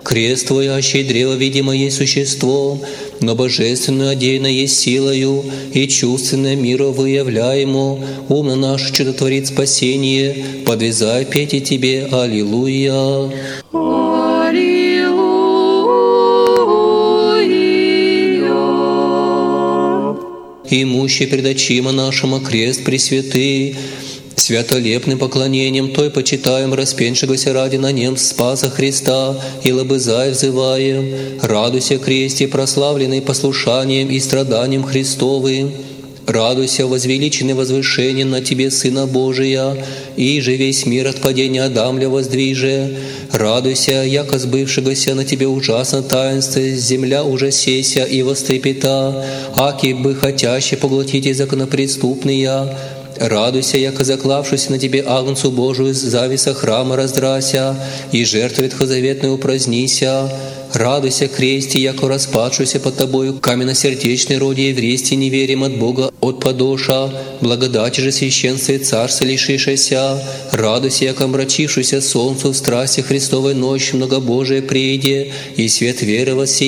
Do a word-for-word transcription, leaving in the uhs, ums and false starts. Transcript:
Крест Твой, аще древо видимо есть существом, но божественную одеяно есть силою, и чувственное миру выявляемо, умно наш чудотворит спасение, подвязай пейте Тебе, аллилуйя. Имущий пред очима нашему крест пресвятый, святолепным поклонением Той почитаем распеншегося ради на нем Спаса Христа, и лобызай взываем, радуйся, кресте, прославленный послушанием и страданием Христовым. Радуйся, возвеличенный возвышением на Тебе, Сына Божия, и же весь мир от падения Адамля воздвиже. Радуйся, яко сбывшегося на Тебе ужасно таинство, земля ужасеся и вострепета, аки бы хотяще поглотите законопреступные. Радуйся, яко заклавшуся на Тебе Агнцу Божию с зависа храма раздрася, и жертву ветхозаветную упразднися. Радуйся, кресте, яко распадшуся под Тобою каменносердечной роде еврействе неверием от Бога от подоша, благодати же священства и царства лишишися. Радуйся, яко омрачившуся солнцу в страсти Христовой ночь многобожие прейде, и свет веры воссияет